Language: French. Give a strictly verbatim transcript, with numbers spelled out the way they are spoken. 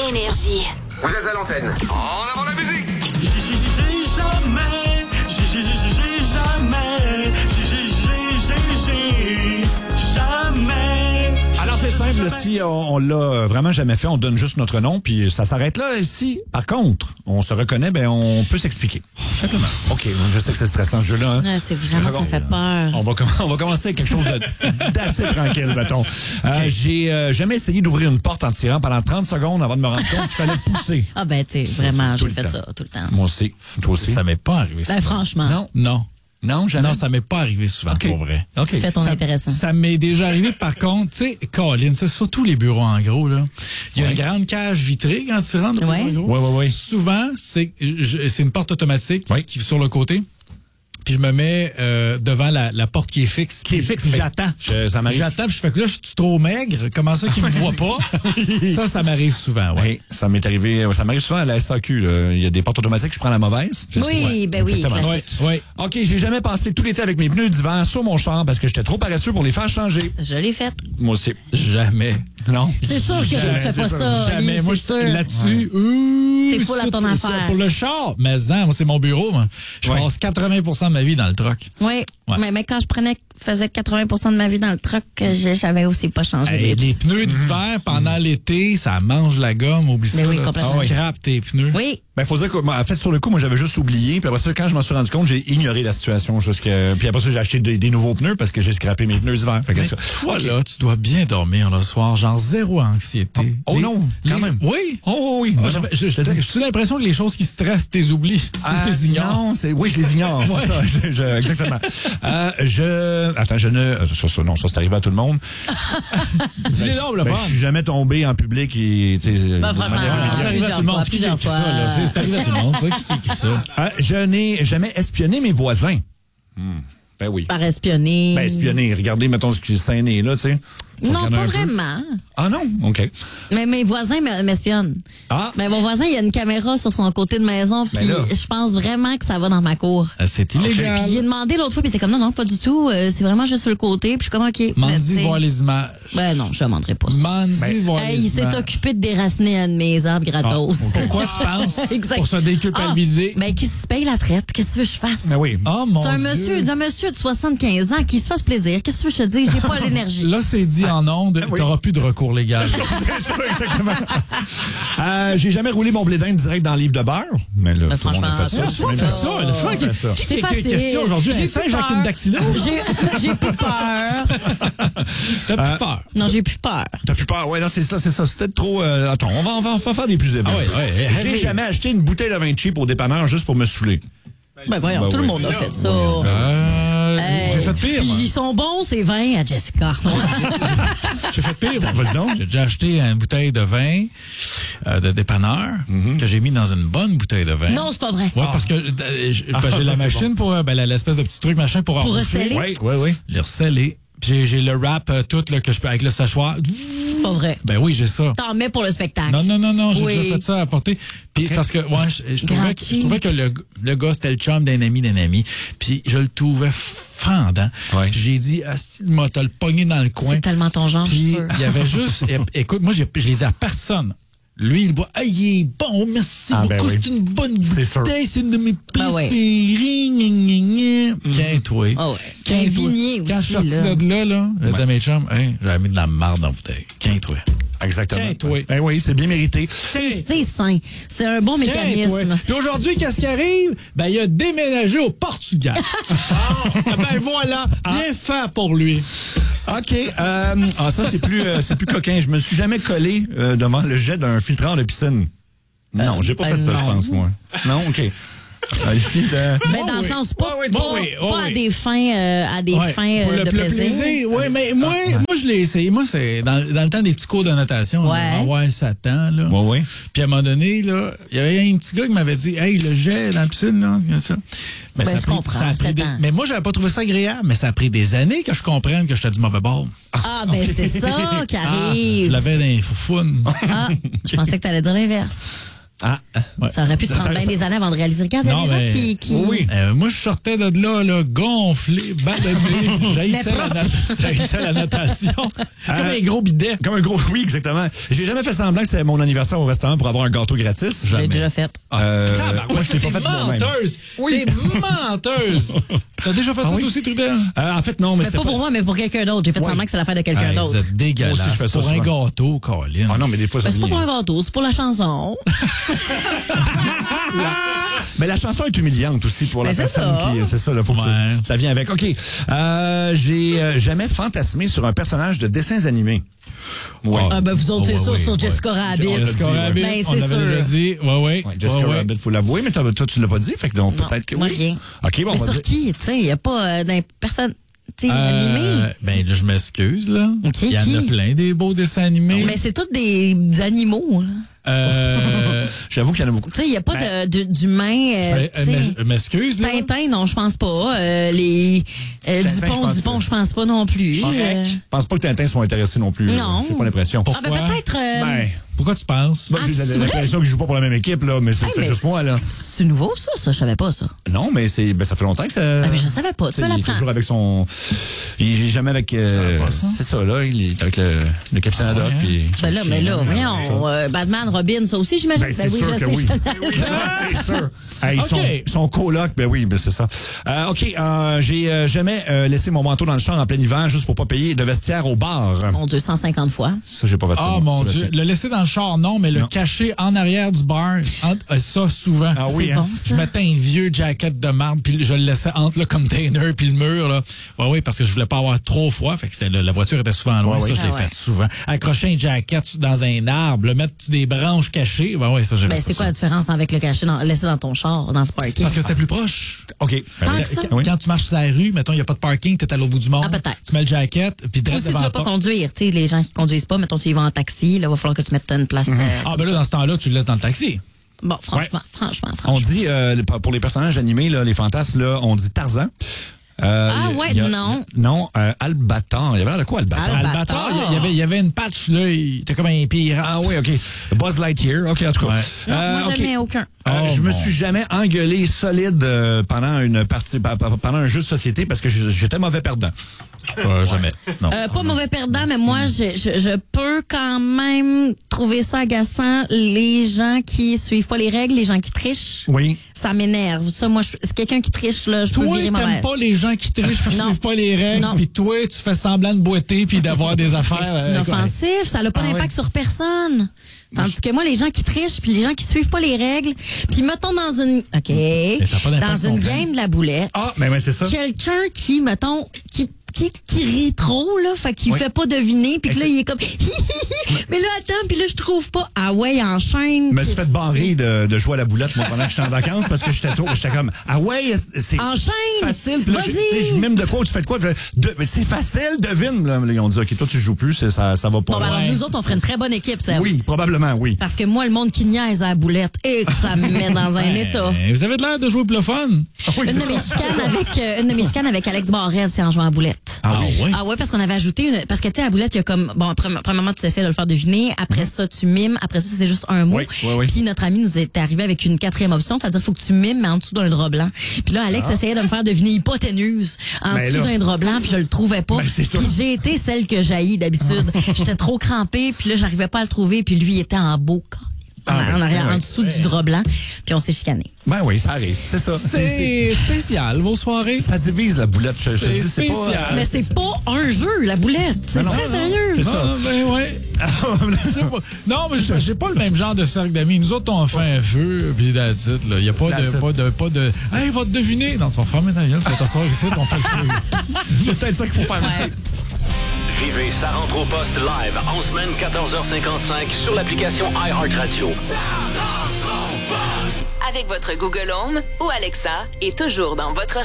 Énergie. Vous êtes à l'antenne. En avant la musique. J'ai jamais, j'ai jamais, j'ai jamais. Alors, c'est simple, si on, on l'a vraiment jamais fait, on donne juste notre nom, puis ça s'arrête là. Et si, par contre, on se reconnaît, ben on peut s'expliquer. Simplement. OK, je sais que c'est stressant, ce jeu-là. Hein? Ouais, c'est vraiment, ça fait peur. On va, on va commencer avec quelque chose de, d'assez tranquille, mettons. Euh, okay. J'ai euh, jamais essayé d'ouvrir une porte en tirant pendant trente secondes avant de me rendre compte qu'il fallait pousser. Ah ben, tu sais, vraiment, j'ai fait temps. ça tout le temps. Moi aussi. Toi aussi? Ça m'est pas arrivé souvent. Ben, franchement. Non. Non. Non, jamais. Non, ça m'est pas arrivé souvent, okay. pour vrai. OK. Tu fais ton ça, intéressant. Ça m'est déjà arrivé, par contre, tu sais, Colin, c'est surtout les bureaux en gros, là. Il y a ouais. une grande cage vitrée quand tu rentres dans ouais. le bureau en gros. Oui, oui, oui. Souvent, c'est, je, c'est une porte automatique oui. qui est sur le côté. Puis je me mets euh, devant la, la porte qui est fixe. Qui est fixe. J'attends. Je, ça m'arrive. J'attends, puis je fais que là, je suis trop maigre. Comment ça qu'ils me voient pas? Ça, ça m'arrive souvent, ouais. Oui, ça m'est arrivé. Ça m'arrive souvent à la S A Q, là. Il y a des portes automatiques, je prends la mauvaise. Oui, ouais, ben oui, classique. Ouais, ouais. OK, j'ai jamais passé tout l'été avec mes pneus d'hiver sur mon char parce que j'étais trop paresseux pour les faire changer. Je l'ai fait. Moi aussi. Jamais. Non. C'est sûr que tu fais pas ça. Jamais. Lee, moi, c'est sûr. là-dessus, ouais. euh, t'es full à ton affaire. Pour le char, mais non, moi, c'est mon bureau, moi. Je ouais. passe quatre-vingts pour cent de ma vie dans le truck. Oui, ouais. mais, mais quand je prenais, faisais quatre-vingts pour cent de ma vie dans le truck, j'avais aussi pas changé. Hey, les pneus d'hiver, mmh. pendant mmh. l'été, ça mange la gomme, oublie mais ça. Oui, là, complètement. tu scrapes tes pneus. Oui. Ben, faut dire que, en fait, sur le coup, moi, j'avais juste oublié. Puis après ça, quand je m'en suis rendu compte, j'ai ignoré la situation jusqu'à, puis après ça, j'ai acheté des, des nouveaux pneus parce que j'ai scrappé mes pneus d'hiver. Fait que mais ça, toi, okay. là, tu dois bien dormir le soir, genre zéro anxiété. Oh, oh les, non, quand les, même. Oui. Oh oui. Ah, je, je, je, je, j'ai l'impression que les choses qui stressent, t'es oublies. Ah, ou t'es ignores. Non, c'est, oui, je les ignore. Ouais. C'est ça. Je, je, exactement. euh, je, attends, je ne, ça, ça, non, ça, c'est arrivé à tout le monde. Dis-les donc, le ben, je suis jamais tombé en public et, tu sais. Ben, franchement, ça arrive à tout le monde. Qui écrit ça, là? C'est arrivé à tout le monde, ça. Qui écrit ça? Euh, je n'ai jamais espionné mes voisins. Hmm. Ben oui. Par espionner. Ben espionner. Regardez, mettons, ce qui est scéné, là, tu sais. Non, pas vraiment. Ah non? OK. Mais mes voisins m'espionnent. Ah. Mais mon voisin, il y a une caméra sur son côté de maison, puis ben je pense vraiment que ça va dans ma cour. Ah, c'est illégal. Okay. Puis j'ai demandé l'autre fois, puis il était comme non, non, pas du tout. Euh, c'est vraiment juste sur le côté. Puis je suis comme OK. M'en-y voir les images. Ben non, je ne demanderai pas ça. M'en-y ben, voir hey, les il images. Il s'est occupé de déraciner un de mes arbres gratos. Ah, pourquoi tu penses? Pour se déculpabiliser. Ah, ben qui se paye la traite? Qu'est-ce que tu veux que je fasse? Ben oui. Oh, mon c'est un Dieu. monsieur, un monsieur de soixante-quinze ans qui se fasse plaisir. Qu'est-ce que tu veux que je te dise? J'ai pas l'énergie. Là, c'est dit en ondes. Oui. T'auras plus de recours légal. C'est ça, exactement. euh, j'ai jamais roulé mon blé d'Inde direct dans le livre de beurre. Mais là, ben, tout le monde a fait ça. Tu fait ça. Le fait que ça. C'est facile. Question aujourd'hui. J'ai Saint-Jacques Dactylo. J'ai, j'ai plus peur. T'as plus euh, peur. Non, j'ai plus peur. T'as plus peur. Ouais, non, c'est ça, c'est ça. C'était trop, euh, attends, on va, on va, on va faire des plus élevés. Ah ouais, ouais, j'ai hey, jamais acheté une bouteille de vin cheap au dépanneur juste pour me saouler. Ben voyons, ben, tout oui. le monde a fait ça. Euh, hey, j'ai fait pire. Puis ils sont bons, ces vins à Jessica. J'ai fait pire. Vas-y donc. J'ai déjà acheté une bouteille de vin euh, de dépanneur mm-hmm. que j'ai mis dans une bonne bouteille de vin. Non, c'est pas vrai. Ouais, ah. parce que euh, j'ai ah, la machine bon. pour ben, l'espèce de petit truc machin pour pour receller. Oui, oui, oui. Les receller. J'ai, j'ai le wrap euh, tout là, que je peux avec le sachoir. C'est pas vrai. Ben oui, j'ai ça. T'en mets pour le spectacle. Non, non, non, non, j'ai oui. déjà fait ça à porter. Puis okay. parce que ouais, je, je, trouvais, que, je trouvais que le, le gars, c'était le chum d'un ami d'un ami. Puis je le trouvais fendant. Ouais. Puis j'ai dit, ah, moi, t'as le pogné dans le coin. C'est tellement ton genre, Puis il y avait juste, écoute, moi, je les ai à personne. Lui, il boit. Ah, il est bon, merci ah, beaucoup. Ben oui. C'est une bonne bouteille. C'est, c'est une de mes préférées. Ah ouais. Quinte-toi. Ah ouais. Quinte-toi. Quand je suis sorti là. de là, là, j'ai dit à mes chums, hey, j'avais mis de la marde dans la bouteille. Quinte-toi. Exactement. Quinte-toi. Ben oui, c'est bien mérité. C'est, c'est sain. C'est un bon mécanisme. Puis aujourd'hui, qu'est-ce qui arrive? Ben, il a déménagé au Portugal. ah, ben voilà. Bien ah. fait pour lui. OK. Euh, ah, ça, c'est plus, euh, c'est plus coquin. Je me suis jamais collé euh, devant le jet d'un filtreur de piscine. Non, euh, j'ai pas fait euh, ça, non. je pense, moi. Non, OK. Euh, le filtre, euh... Mais dans oh, le oui. sens, pas, oh, oui, pas, oh, oui, oh, pas oui. à des fins, euh, à des ouais. fins pour euh, le, de le plaisir. plaisir. Oui, mais moi, ah, ouais. moi, je l'ai essayé. Moi, c'est dans, dans le temps des petits cours de notation. Ouais. Ouais, Satan, là. Ouais, ouais. Puis à un moment donné, là, il y avait un petit gars qui m'avait dit, hey, le jet dans la piscine, là, ça. Mais ben, ça je pris, comprends. Ça a pris des, mais moi, j'avais pas trouvé ça agréable, mais ça a pris des années que je comprenne que j'étais du mauvais bord. Ah, ben c'est ça qui arrive. Ah, je l'avais dans les foufounes. Ah, je pensais que t'allais dire l'inverse. Ah, Ouais. Ça aurait pu te Ça, prendre ça, bien ça- des années avant de réaliser. Regarde, il y a Non, des gens mais- qui... qui... Oui. Euh, moi, je sortais de là, là gonflé, badabé, j'haïssais la, na- j'haïssais la natation. C'est comme Euh, un gros bidet. comme un gros oui, exactement. J'ai jamais fait semblant que c'était mon anniversaire au restaurant pour avoir un gâteau gratis. Je l'ai déjà fait. Euh, Tabarouette, moi, je l'ai pas t'es fait moi-même. menteuse. Oui. T'es menteuse. T'as déjà fait ça Ah oui? toi aussi, Trudel? Euh, en fait, non, mais Mais c'était pas pour moi, mais pour quelqu'un d'autre. J'ai fait Ouais. semblant que c'est l'affaire de quelqu'un Hey, d'autre. vous êtes dégueulasse. Moi aussi, je fais ça pour un souvent. gâteau, Colin. Ah non, mais des fois, ça Ben, c'est pas vient- pour un gâteau, c'est pour la chanson. Mais la chanson est humiliante aussi pour la Ben, c'est personne ça. qui. C'est ça, là, faut que Ouais. tu- ça vient avec. OK. Euh, j'ai euh, jamais fantasmé sur un personnage de dessins animés. Ouais. Ah, ben, vous autres, Oh, c'est ouais, sûr, ouais, sur ouais. Jessica Rabbit. On l'a dit, Jessica ouais. Rabbit, Ben, on c'est avait sûr. déjà dit. Ouais, ouais. Ouais, Jessica Ouais, ouais. Rabbit, faut l'avouer, mais toi, toi, tu l'as pas dit, fait que donc Non, peut-être que moi, oui. rien. OK, bon, Mais on va sur dire. qui? Tu sais, il n'y a pas euh, d'un personne tu sais, Euh, animé. Ben, là, je m'excuse, là. OK, Il y en qui? a plein des beaux dessins animés. Mais c'est tous des animaux. là. Euh, J'avoue qu'il y en a beaucoup. Tu sais, il n'y a pas Ben, de- de- d'humain. euh, je tu sais. m'ex- m'excuse, là. Tintin, non, je pense pas. Euh, les euh, Tintin, je Dupont, pense Dupont, que- je pense pas non plus. Euh, Je pense pas que Tintin soit intéressé non plus. Non. J'ai pas l'impression. Ah ben Pourquoi? peut-être. euh, Ben, Pourquoi tu penses? moi, Ah, j'ai c'est l'impression qu'ils jouent pas pour la même équipe, là, mais c'est Hey, peut-être mais- juste moi, là. C'est nouveau ça, ça, je savais pas ça. Non, mais c'est, ben, ça fait longtemps que ça. Ah, mais je savais pas. Tu sais, peux il est l'apprendre. toujours avec son. Il est jamais avec. euh, Ça va pas, ça? c'est ça, là. Il est avec le, le capitaine Haddock. ouais. Puis Ben là, mais là, voyons, euh, Batman, Robin, ça aussi, j'imagine. Ben, c'est sûr je que sais, oui. je- Ben oui, c'est sûr. Hey, OK. son, son coloc, ben oui, ben c'est ça. Euh, OK, euh, j'ai euh, jamais euh, laissé mon manteau dans le champ en plein hiver juste pour pas payer de vestiaire au bar. Mon Dieu, cent cinquante fois. Ça, j'ai pas fait ça. Ah, moi, mon Sébastien. Dieu. Le laisser dans le char, non, mais le Non. cacher en arrière du bar, entre- euh, ça, souvent. Ah oui, C'est hein? bon, Je ça. mettais un vieux jacket de marde, puis je le laissais entre le container puis le mur, là. Ouais, oui, parce que je voulais pas avoir trop froid. Fait que c'était, la voiture était souvent loin. Ouais, ça, oui. je l'ai Ah, ouais. fait souvent. Accrocher un jacket dans un arbre, le mettre sur des branches cachées. Ben ouais, ça, j'ai Ben, fait c'est ça. quoi la différence avec le cacher dans, laisser dans ton char, dans ce parking? Parce que c'était plus proche. OK. Ben, Tant oui. que ça? Quand, Oui. quand tu marches sur la rue, mettons, il n'y a pas de parking, t'es à l'autre bout du monde. Ah, peut-être. Tu mets le jacket, puis Ou direct si tu devant veux la pas porte. conduire, tu sais, les gens qui conduisent pas, mettons, tu y vas en taxi, là, va falloir que tu mettes une place. euh, Ah, ben là, dans ce temps-là, tu le laisses dans le taxi. Bon, franchement, franchement, On franchement. dit, euh, pour les personnages animés, là, les fantasmes, là, on dit Tarzan. Euh, Ah, il y a- ouais, il y a- non. Non, euh, Albator. Il y avait l'air de quoi, Albator? Albator. Albator, il y avait, il y avait une patch, là, il était comme un pirate. Ah oui, OK. Buzz Lightyear. OK, en tout cas. Ouais. Non, Euh, moi, OK. jamais aucun. Euh, Oh, je me bon. suis jamais engueulé solide euh, pendant une partie, pa- pa- pendant un jeu de société parce que je- j'étais mauvais perdant. Euh, jamais. Non. Euh, pas mauvais perdant, mais moi, je, je, je peux quand même trouver ça agaçant. Les gens qui suivent pas les règles, les gens qui trichent, Oui. ça m'énerve. Ça, moi, je- c'est quelqu'un qui triche, là, je peux Toi, virer t'aimes mauvaise. pas les gens qui trichent puis qui Non. suivent pas les règles, Non. puis toi, tu fais semblant de boiter puis d'avoir des affaires. Mais c'est euh, inoffensif, ça n'a pas Ah d'impact ouais. sur personne. Tandis que moi, les gens qui trichent, puis les gens qui suivent pas les règles, puis mettons dans une, ok, ça a pas d'impact dans une non plus. game de la boulette, Ah, mais ouais, c'est ça. quelqu'un qui, mettons, qui qui, qui rit trop, là, fait qu'il Oui. fait pas deviner, puis que Mais là, c'est- il est comme, mais là, attends, puis là, je trouve pas, ah ouais, enchaîne. Je me suis fait Qu'est-ce barrer de, de jouer à la boulette, moi, pendant que j'étais en vacances, parce que j'étais trop, j'étais comme, ah ouais, c'est Enchaîne! c'est facile. Puis là, Vas-y! je- tu sais, je mime de quoi, tu fais de quoi? Je fais, de- mais c'est facile, devine. Là, ils ont dit, OK, toi, tu joues plus, c'est- ça, ça va pas. bon, ben, alors, Ouais. nous autres, on ferait une très bonne équipe, ça. Oui, probablement, oui. Parce que moi, le monde qui niaise à la boulette, et que ça me met dans un Ben, état. Vous avez de l'air de jouer pour le fun. Oui, Une c'est de, mes ça. chicanes avec, euh, une de mes chicanes avec Alex Barrel, c'est en jouant à boulette. Ah oui. ouais. Ah ouais, parce qu'on avait ajouté une, parce que tu sais, à boulette, il y a comme, bon, pre- premièrement, tu essaies de le faire deviner, après ça, tu mimes, après ça, c'est juste un mot. Oui, oui, oui. Puis notre ami nous est arrivé avec une quatrième option, c'est-à-dire faut que tu mimes, mais en dessous d'un drap blanc. Puis là, Alex essayait de me faire deviner hypoténuse en Ben dessous là. d'un drap blanc, puis je le trouvais pas. Ben, c'est ça. Puis j'ai été celle que j'haïs d'habitude. J'étais trop crampée, puis là, j'arrivais pas à le trouver, puis lui il était en beau cas. En, Ah oui, en arrière, oui. en dessous du drap blanc, puis on s'est chicané. Ben oui, ça arrive, c'est ça. C'est- c'est- C'est spécial, vos soirées. Ça divise la boulette, je, je te C'est dis, c'est pas... spécial. Mais c'est pas un jeu, la boulette. C'est non, très non, sérieux. c'est ça. Ah, ben ouais. C'est pas- Non, mais j'ai j'ai pas le même genre de cercle d'amis. Nous autres, on fait un feu, puis that's it, là. Il y a pas That's de, it. pas de, pas de, hey, va te deviner. Non, tu vas fermer ta gueule, tu vas t'asseoir ici, on fait le feu. C'est peut-être ça qu'il faut faire Ouais. aussi. Vivez Ça rentre au poste live en semaine quatorze heures cinquante-cinq sur l'application iHeartRadio. Ça rentre au poste. Avec votre Google Home ou Alexa et toujours dans votre